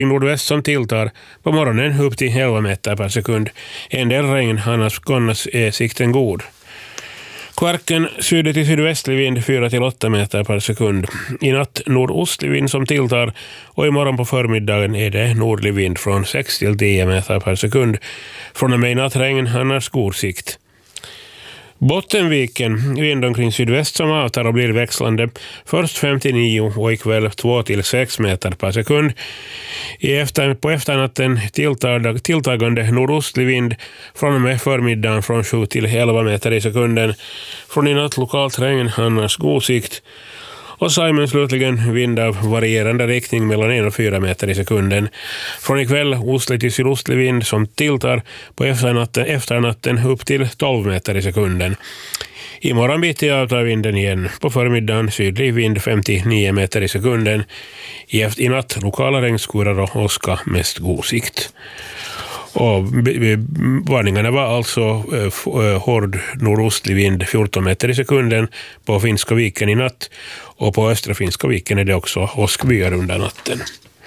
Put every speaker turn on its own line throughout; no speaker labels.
nordväst som tilltar på morgonen upp till 11 meter per sekund. En del regn, annars är sikten god. Kvarken syd till sydvästlig vind 4 till 8 meter per sekund. I natt nordostlig vind som tilltar och imorgon på förmiddagen är det nordlig vind från 6 till 10 meter per sekund. Från och med nattregn, annars god sikt. Bottenviken, vind omkring sydväst som avtar och blir växlande. Först 59 och ikväll 2 till 6 meter per sekund. På efternatten tilltagande nordostlig vind från och med förmiddagen från 7 till 11 meter i sekunden. Från i natt lokalt regn, annars god sikt. Och Simon slutligen vind av varierande riktning mellan 1 och 4 meter i sekunden. Från ikväll ostlig till sydostlig vind som tilltar på efternatten upp till 12 meter i sekunden. Imorgon bitti avtar vinden igen. På förmiddagen sydlig vind 59 meter i sekunden. I natt lokala regnskurar och åska, mest god sikt. Och varningarna var alltså hård nordostlig vind 14 meter i sekunden på Finska viken i natt, och på östra Finska viken är det också åskbyar under natten.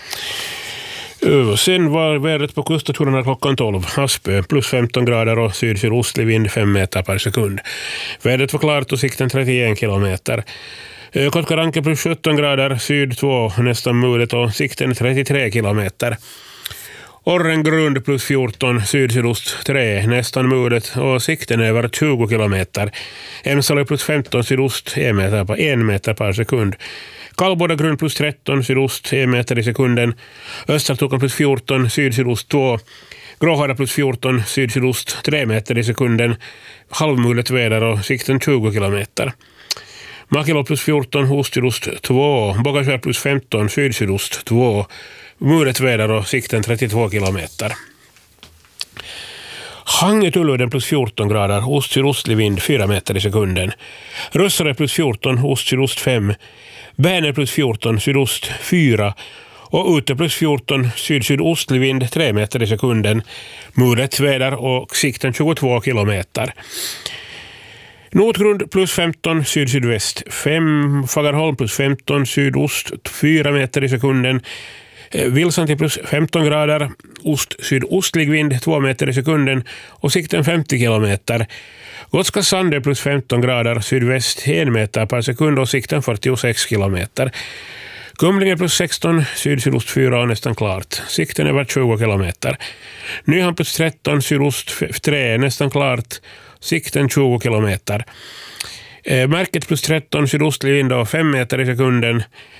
Sen var vädret på kuststationerna klockan 12. Aspö plus 15 grader och sydostlig vind 5 meter per sekund. Vädret var klart och sikten 31 kilometer. Kotkaranke plus 17 grader, syd 2 nästan mulet och sikten 33 kilometer. Orrengrund plus 14, sydost 3, nästan mulet och sikten över 20 kilometer. Emsale plus 15, sydost 1 meter per sekund. Kallbodagrund plus 13, sydost 1 meter i sekunden. Östertokan plus 14, sydost 2. Gråhara plus 14, sydost 3 meter i sekunden. Halvmulet väder och sikten 20 kilometer. Makilo plus 14, ostydost 2. Bogaskär plus 15, sydost 2. Mulet väder och sikten 32 kilometer. Hange-Tulluden plus 14 grader, ost-sydostlig vind 4 meter i sekunden. Rössare plus 14, ost-sydost 5. Bärner plus 14, sydost 4. Och ute plus 14, syd-sydostlig vind 3 meter i sekunden. Mulet väder och sikten 22 kilometer. Nordgrund plus 15, syd-sydväst 5. Fagerholm plus 15, sydost 4 meter i sekunden. Vilsanti plus 15 grader, sydostlig vind 2 meter i sekunden och sikten 50 kilometer. Gotska Sande plus 15 grader, sydväst 1 meter per sekund och sikten 46 kilometer. Kumlinge plus 16, sydost 4 och nästan klart. Sikten över 20 kilometer. Nyhamn plus 13, sydost 3 nästan klart. Sikten 20 kilometer. Märket plus 13, sydostlig vind och 5 meter i sekunden.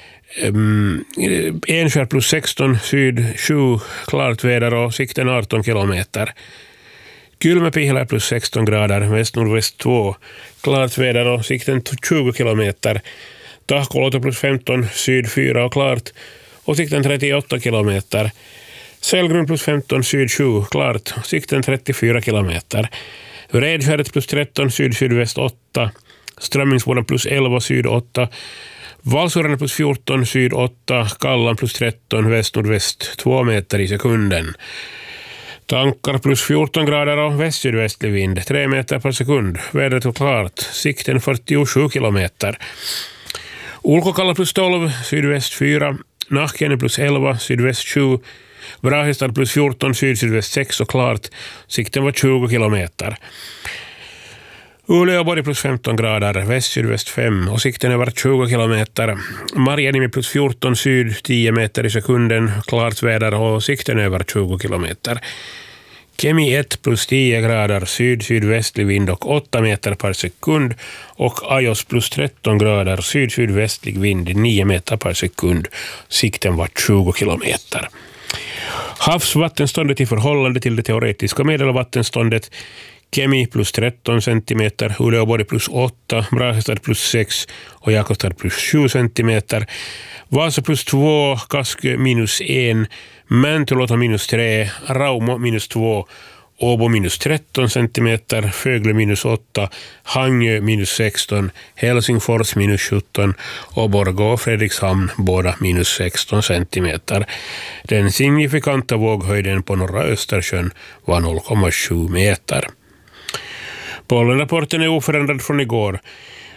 Enskär plus 16, syd 7, klart väder och sikten 18 kilometer. Kylmäpihla plus 16 grader, väst-nordväst 2, klart väder och sikten 20 kilometer. Tahkoloto plus 15, syd 4 och klart och sikten 38 kilometer. Sälgrund plus 15, syd 7, klart, sikten 34 kilometer. Redskäret plus 13, syd-sydväst 8. Strömmingsboden plus 11, syd 8. Valsuren plus 14, syd 8, Kallan plus 13, väst-nordväst 2 meter i sekunden. Tankar plus 14 grader och väst-sydvästlig vind 3 meter per sekund. Vädret var klart, sikten 47 kilometer. Ulkokalla plus 12, sydväst 4, Nahkene plus 11, sydväst 7, Brahistad plus 14, syd-sydväst 6 och klart, sikten var 20 kilometer. Uleåborg plus 15 grader, väst-sydväst 5 och sikten över 20 kilometer. Marjanimi plus 14, syd 10 meter i sekunden, klart väder och sikten över 20 kilometer. Kemi 1 plus 10 grader, syd-sydvästlig vind och 8 meter per sekund. Och Ajos plus 13 grader, syd-sydvästlig vind 9 meter per sekund. Sikten var 20 kilometer. Havsvattenståndet i förhållande till det teoretiska medelvattenståndet: Kemi plus 13 centimeter, Uleåborg plus 8, Brahestad plus 6 och Jakobstad plus 7 centimeter. Vasa plus 2, Kaskö minus 1, Mäntyluoto minus 3, Raumo minus 2, Åbo minus 13 centimeter, Fögle minus 8, Hangö minus 16, Helsingfors minus 17 och Borgå och Fredrikshamn båda minus 16 centimeter. Den signifikanta våghöjden på norra Östersjön var 0,7 meter. Pollenrapporten är oförändrad från igår.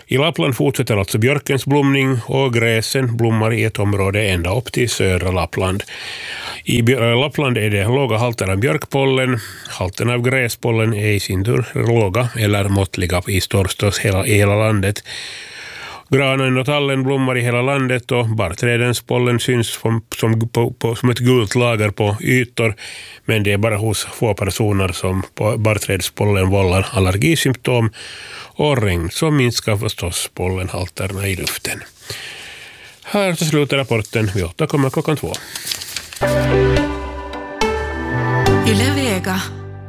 I Lappland fortsätter alltså björkens blomning och gräsen blommar i ett område ända upp till södra Lappland. I Lappland är det låga halter av björkpollen. Halten av gräspollen är i sin tur låga eller måttliga i störstås i hela landet. Granen och tallen blommar i hela landet och barrträdens pollen syns som ett gult lager på ytor, men det är bara hos få personer som barrträdspollen vållar allergisymptom, och regn som minskar förstås pollenhalterna i luften. Här så slutar rapporten. Vi återkommer 2:00.
Yle Vega.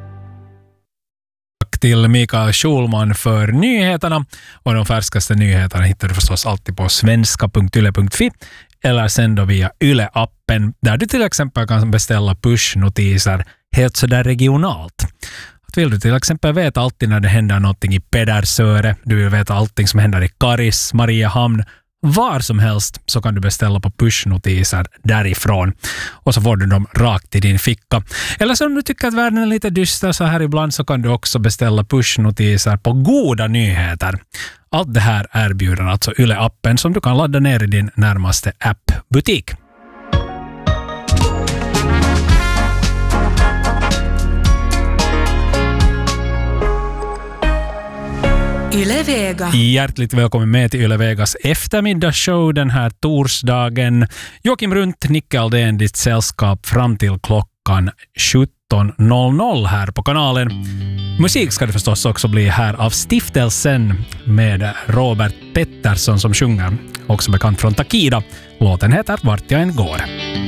Till Mikael Schulman för nyheterna, och de färskaste nyheterna hittar du förstås alltid på svenska.yle.fi eller sen då via Yle-appen, där du till exempel kan beställa pushnotiser helt sådär regionalt. Vill du till exempel veta alltid när det händer någonting i Pedersöre, du vill veta allting som händer i Karis, Mariehamn, var som helst, så kan du beställa på pushnotiser därifrån och så får du dem rakt i din ficka. Eller så om du tycker att världen är lite dyster så här ibland, så kan du också beställa pushnotiser på goda nyheter. Allt det här erbjuder alltså Yle-appen som du kan ladda ner i din närmaste appbutik.
Yle Vega.
Hjärtligt välkommen med till Yle Vegas eftermiddagsshow den här torsdagen. Joakim Runt, Nicke Aldén, ditt sällskap fram till klockan 17.00 här på kanalen. Musik ska det förstås också bli här av Stiftelsen med Robert Pettersson som sjunger, också bekant från Takida. Låten heter Vart jag än går.